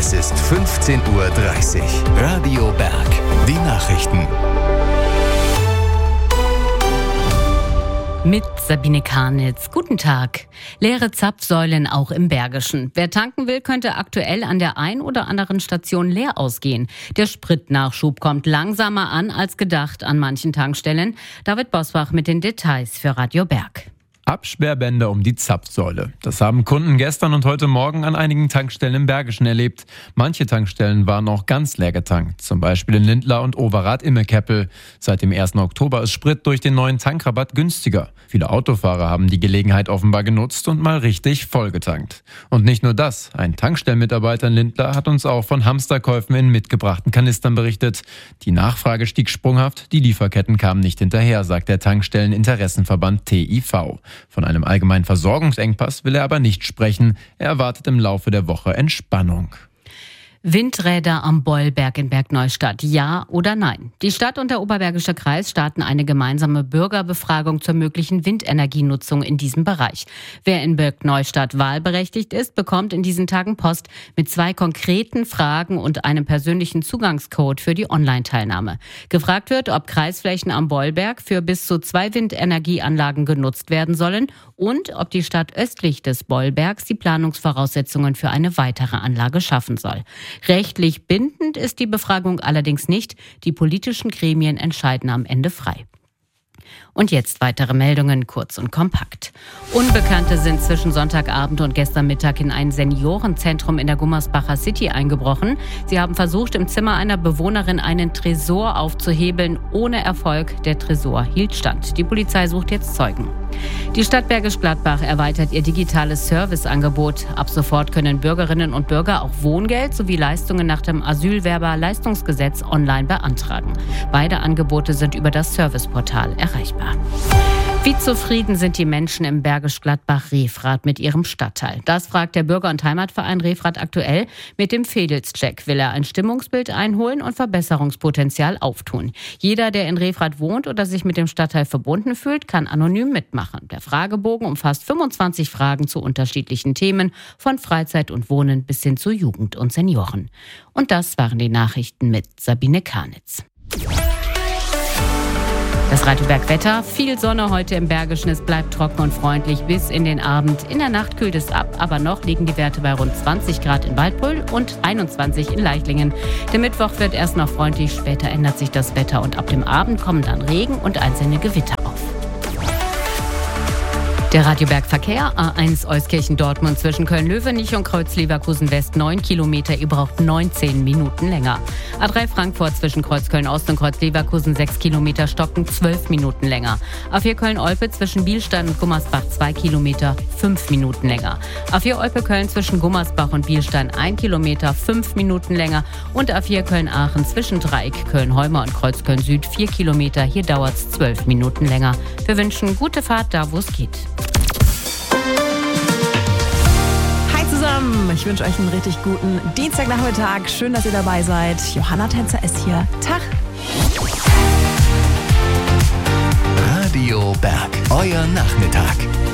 Es ist 15:30 Uhr. Radio Berg. Die Nachrichten. Mit Sabine Karnitz. Guten Tag. Leere Zapfsäulen auch im Bergischen. Wer tanken will, könnte aktuell an der ein oder anderen Station leer ausgehen. Der Spritnachschub kommt langsamer an als gedacht an manchen Tankstellen. David Bosbach mit den Details für Radio Berg. Absperrbänder um die Zapfsäule. Das haben Kunden gestern und heute Morgen an einigen Tankstellen im Bergischen erlebt. Manche Tankstellen waren noch ganz leer getankt, zum Beispiel in Lindlar und Overath-Immekeppel. Seit dem 1. Oktober ist Sprit durch den neuen Tankrabatt günstiger. Viele Autofahrer haben die Gelegenheit offenbar genutzt und mal richtig vollgetankt. Und nicht nur das, ein Tankstellenmitarbeiter in Lindlar hat uns auch von Hamsterkäufen in mitgebrachten Kanistern berichtet. Die Nachfrage stieg sprunghaft, die Lieferketten kamen nicht hinterher, sagt der Tankstelleninteressenverband TIV. Von einem allgemeinen Versorgungsengpass will er aber nicht sprechen. Er erwartet im Laufe der Woche Entspannung. Windräder am Bollberg in Bergneustadt, ja oder nein? Die Stadt und der Oberbergische Kreis starten eine gemeinsame Bürgerbefragung zur möglichen Windenergienutzung in diesem Bereich. Wer in Bergneustadt wahlberechtigt ist, bekommt in diesen Tagen Post mit 2 konkreten Fragen und einem persönlichen Zugangscode für die Online-Teilnahme. Gefragt wird, ob Kreisflächen am Bollberg für bis zu 2 Windenergieanlagen genutzt werden sollen und ob die Stadt östlich des Bollbergs die Planungsvoraussetzungen für eine weitere Anlage schaffen soll. Rechtlich bindend ist die Befragung allerdings nicht. Die politischen Gremien entscheiden am Ende frei. Und jetzt weitere Meldungen, kurz und kompakt. Unbekannte sind zwischen Sonntagabend und gestern Mittag in ein Seniorenzentrum in der Gummersbacher City eingebrochen. Sie haben versucht, im Zimmer einer Bewohnerin einen Tresor aufzuhebeln. Ohne Erfolg. Der Tresor hielt stand. Die Polizei sucht jetzt Zeugen. Die Stadt Bergisch Gladbach erweitert ihr digitales Serviceangebot. Ab sofort können Bürgerinnen und Bürger auch Wohngeld sowie Leistungen nach dem Asylwerberleistungsgesetz online beantragen. Beide Angebote sind über das Serviceportal erreichbar. Wie zufrieden sind die Menschen im Bergisch Gladbach-Refrath mit ihrem Stadtteil? Das fragt der Bürger- und Heimatverein Refrath aktuell. Mit dem Vedelscheck will er ein Stimmungsbild einholen und Verbesserungspotenzial auftun. Jeder, der in Refrath wohnt oder sich mit dem Stadtteil verbunden fühlt, kann anonym mitmachen. Der Fragebogen umfasst 25 Fragen zu unterschiedlichen Themen, von Freizeit und Wohnen bis hin zu Jugend und Senioren. Und das waren die Nachrichten mit Sabine Karnitz. Das Radio Berg Wetter, viel Sonne heute im Bergischen, es bleibt trocken und freundlich bis in den Abend. In der Nacht kühlt es ab, aber noch liegen die Werte bei rund 20 Grad in Waldbröl und 21 in Leichlingen. Der Mittwoch wird erst noch freundlich, später ändert sich das Wetter und ab dem Abend kommen dann Regen und einzelne Gewitter auf. Der Radioberg-Verkehr, A1 Euskirchen-Dortmund zwischen Köln-Löwenich und Kreuz-Leverkusen-West 9 Kilometer, ihr braucht 19 Minuten länger. A3 Frankfurt zwischen Kreuz-Köln-Ost und Kreuz-Leverkusen 6 Kilometer, stocken 12 Minuten länger. A4 Köln-Olpe zwischen Bielstein und Gummersbach 2 Kilometer, 5 Minuten länger. A4 Olpe-Köln zwischen Gummersbach und Bielstein 1 Kilometer, 5 Minuten länger. Und A4 Köln-Aachen zwischen Dreieck Köln-Holmer und Kreuz-Köln-Süd 4 Kilometer, hier dauert es 12 Minuten länger. Wir wünschen gute Fahrt da, wo es geht. Ich wünsche euch einen richtig guten Dienstagnachmittag. Schön, dass ihr dabei seid. Johanna Tänzer ist hier. Tag. Radio Berg. Euer Nachmittag.